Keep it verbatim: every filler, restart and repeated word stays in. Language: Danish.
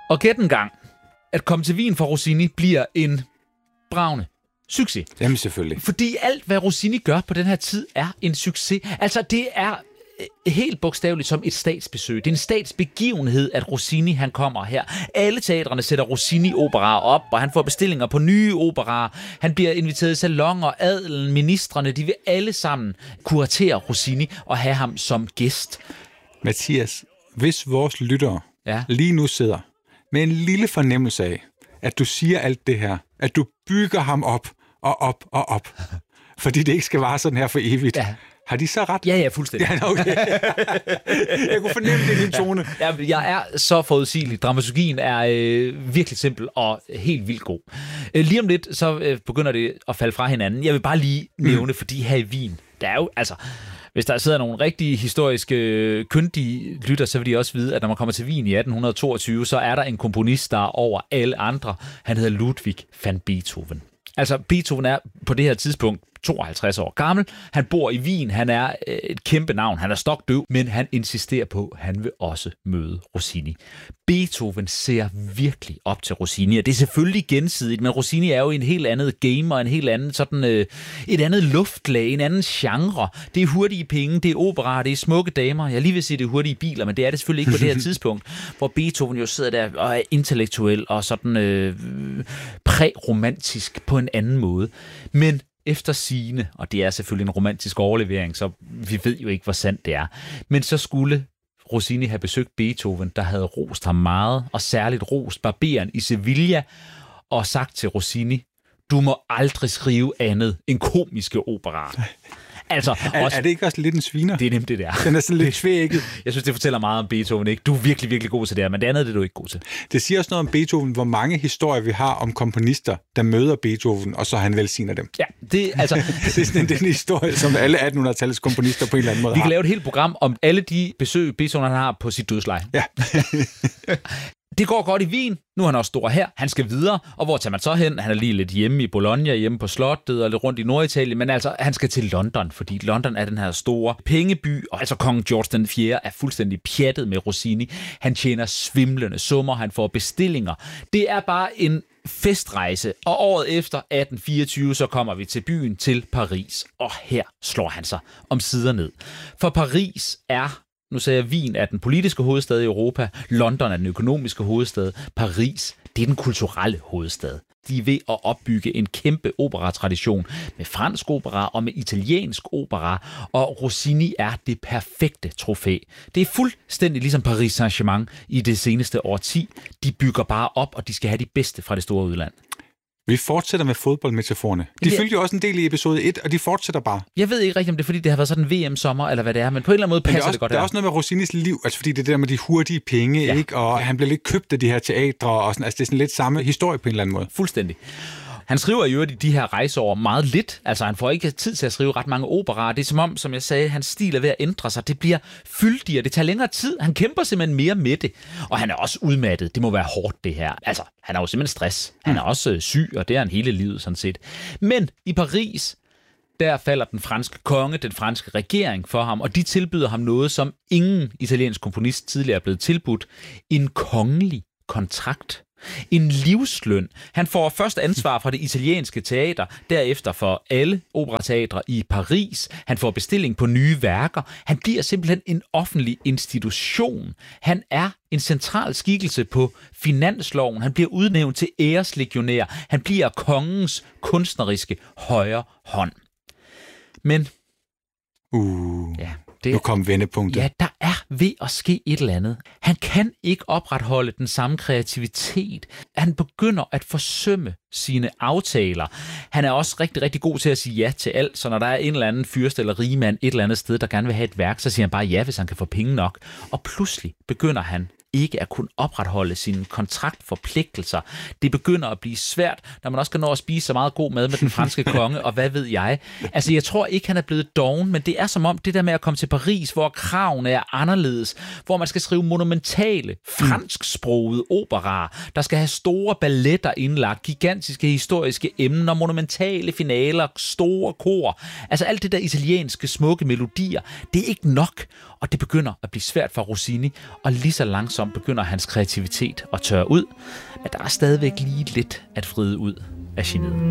Og gæt en gang, at komme til Wien for Rossini bliver en bravende succes. Jamen selvfølgelig. Fordi alt, hvad Rossini gør på den her tid, er en succes. Altså, det er helt bogstaveligt som et statsbesøg. Det er en statsbegivenhed, at Rossini han kommer her. Alle teatrene sætter Rossini-operaer op, og han får bestillinger på nye operaer. Han bliver inviteret i salonger, adelen, ministrene, de vil alle sammen kuratere Rossini og have ham som gæst. Mathias, hvis vores lyttere ja. lige nu sidder med en lille fornemmelse af, at du siger alt det her, at du bygger ham op og op og op, fordi det ikke skal vare sådan her for evigt. Ja. Har de så ret? Ja, ja, fuldstændig. Ja, okay. Jeg kunne fornemme det i din tone. Ja, jeg er så forudsigelig. Dramaturgien er øh, virkelig simpel og helt vildt god. Øh, lige om lidt, så øh, begynder det at falde fra hinanden. Jeg vil bare lige nævne, mm. fordi her i Wien, der er jo, altså, hvis der sidder nogle rigtig historiske, kyndige lytter, så vil de også vide, at når man kommer til Wien i atten toogtyve, så er der en komponist, der er over alle andre. Han hedder Ludwig van Beethoven. Altså, Beethoven er på det her tidspunkt tooghalvtreds år gammel. Han bor i Wien. Han er et kæmpe navn. Han er stokdøv, men han insisterer på, at han vil også møde Rossini. Beethoven ser virkelig op til Rossini, og det er selvfølgelig gensidigt, men Rossini er jo en helt andet game og en helt anden sådan øh, et andet luftlag, en anden genre. Det er hurtige penge, det er opera, det er smukke damer. Jeg lige vil sige, det er hurtige biler, men det er det selvfølgelig ikke på det her tidspunkt, hvor Beethoven jo sidder der og er intellektuel og sådan øh, præromantisk på en anden måde. Men efter sigende, og det er selvfølgelig en romantisk overlevering, så vi ved jo ikke, hvor sandt det er. Men så skulle Rossini have besøgt Beethoven, der havde rost ham meget, og særligt rost barberen i Sevilla, og sagt til Rossini, du må aldrig skrive andet end komiske operaer. Altså, er, også, er det ikke også lidt en sviner? Det er nemt, det der. Den er sådan lidt tvækket. Jeg synes, det fortæller meget om Beethoven, ikke? Du er virkelig, virkelig god til det her, men det andet er du ikke god til. Det siger også noget om Beethoven, hvor mange historier vi har om komponister, der møder Beethoven, og så han velsigner dem. Ja, det, altså, det er sådan den historie, som alle attenhundrede-tallets komponister på en eller anden måde vi har. kan lave et helt program om alle de besøg, Beethoven har på sit dødsleje. Ja. Det går godt i Wien. Nu er han også stor her. Han skal videre. Og hvor tager man så hen? Han er lige lidt hjemme i Bologna, hjemme på slottet og lidt rundt i Norditalien. Men altså, han skal til London, fordi London er den her store pengeby. Og altså, kongen George den fjerde er fuldstændig pjattet med Rossini. Han tjener svimlende summer. Han får bestillinger. Det er bare en festrejse. Og året efter, atten fireogtyve, så kommer vi til byen, til Paris. Og her slår han sig om sider ned. For Paris er... Nu sagde jeg, at Wien er den politiske hovedstad i Europa, London er den økonomiske hovedstad, Paris, det er den kulturelle hovedstad. De er ved at opbygge en kæmpe operatradition med fransk opera og med italiensk opera, og Rossini er det perfekte trofæ. Det er fuldstændig ligesom Paris Saint-Germain i det seneste årti. De bygger bare op, og de skal have de bedste fra det store udland. Vi fortsætter med fodboldmetaforerne. De ja. følger jo også en del i episode et, og de fortsætter bare. Jeg ved ikke rigtig, om det er, fordi det har været sådan en V M-sommer, eller hvad det er, men på en eller anden måde passer det, det, det godt. Der er her. også noget med Rossinis liv, altså fordi det der med de hurtige penge, ja. ikke? Og han bliver lidt købt af de her teatre, og sådan, altså det er sådan lidt samme historie på en eller anden måde. Fuldstændig. Han skriver jo i de her rejseår meget lidt. Altså, han får ikke tid til at skrive ret mange operaer. Det er som om, som jeg sagde, hans stil er ved at ændre sig. Det bliver fyldigere. Det tager længere tid. Han kæmper simpelthen mere med det. Og han er også udmattet. Det må være hårdt, det her. Altså, han har jo simpelthen stress. Han er også øh, syg, og det er han hele livet, sådan set. Men i Paris, der falder den franske konge, den franske regering for ham, og de tilbyder ham noget, som ingen italiensk komponist tidligere er blevet tilbudt. En kongelig kontrakt. En livsløn. Han får først ansvar for det italienske teater, derefter for alle operateatre i Paris. Han får bestilling på nye værker. Han bliver simpelthen en offentlig institution. Han er en central skikkelse på finansloven. Han bliver udnævnt til æreslegionær. Han bliver kongens kunstneriske højre hånd. Men Uh, ja, det, nu kom vendepunktet. Ja, der er ved at ske et eller andet. Han kan ikke opretholde den samme kreativitet. Han begynder at forsømme sine aftaler. Han er også rigtig, rigtig god til at sige ja til alt, så når der er en eller anden fyrste eller rigmand et eller andet sted, der gerne vil have et værk, så siger han bare ja, hvis han kan få penge nok. Og pludselig begynder han ikke at kunne opretholde sine kontraktforpligtelser. Det begynder at blive svært, når man også kan nå at spise så meget god mad med den franske konge, og hvad ved jeg. Altså, jeg tror ikke, han er blevet doven, men det er som om det der med at komme til Paris, hvor kravene er er anderledes, hvor man skal skrive monumentale, fransksprogede operaer, der skal have store balletter indlagt, gigantiske historiske emner, monumentale finaler, store kor. Altså alt det der italienske smukke melodier, det er ikke nok, og det begynder at blive svært for Rossini, og lige så langsomt begynder hans kreativitet at tørre ud. Men der er stadigvæk lige lidt at vride ud af geniet.